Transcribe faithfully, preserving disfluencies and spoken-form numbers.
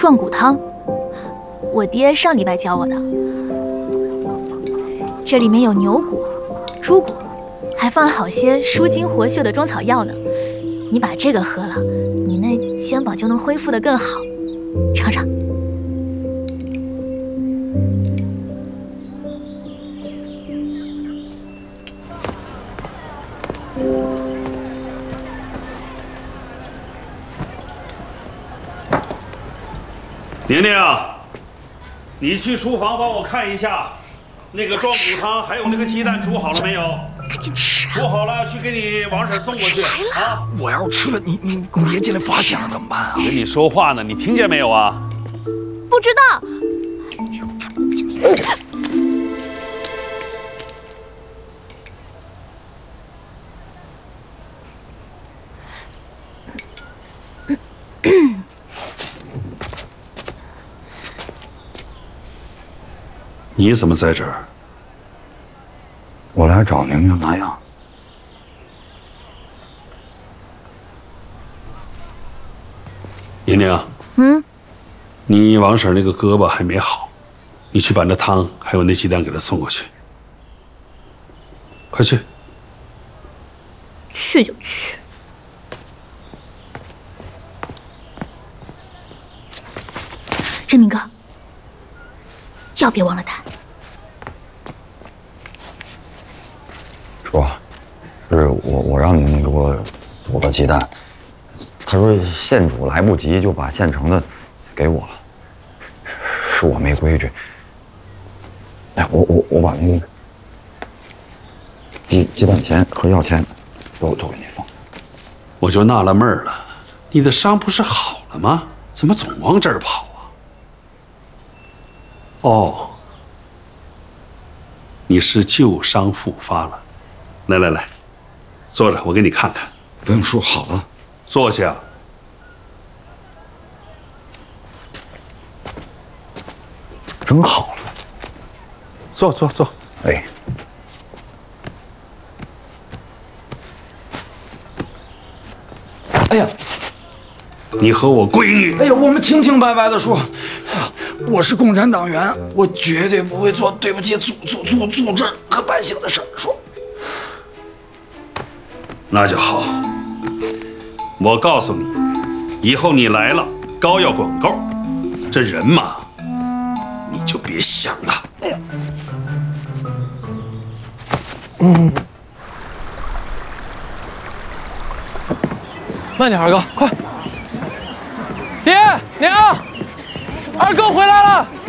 壮骨汤，我爹上礼拜教我的。这里面有牛骨、猪骨，还放了好些舒筋活血的中草药呢。你把这个喝了，你那肩膀就能恢复得更好。尝尝。 宁宁，你去厨房帮我看一下，那个壮骨汤还有那个鸡蛋煮好了没有？ 赶紧吃啊！ 煮好了去给你王婶送过去啊！ 我要是吃了，你你别进来发现了怎么办啊？ 跟你说话呢，你听见没有啊？ 不知道。 你怎么在这儿？ 我来找宁宁拿药。 宁宁， 嗯， 你王婶那个胳膊还没好，你去把那汤还有那鸡蛋给她送过去。快去！ 去就去。振明哥，药别忘了带。 说，是我我让宁宁给我煮了鸡蛋，他说现煮来不及，就把现成的给我了，是我没规矩。哎，我我我把那个鸡鸡蛋钱和药钱都都给你放。 我就纳了闷了，你的伤不是好了吗？怎么总往这儿跑啊？哦，你是旧伤复发了。来来来，坐着，我给你看看。 不用说，好了， 坐下。 真好了。 坐坐坐。 哎。哎呀， 你和我闺女。 哎呀，我们清清白白的说，我是共产党员，我绝对不会做对不起组组组组织和百姓的事儿。说。 那就好。我告诉你，以后你来了，膏药管够，这人嘛，你就别想了。哎呀， 嗯，慢点，二哥，快！爹娘，二哥回来了。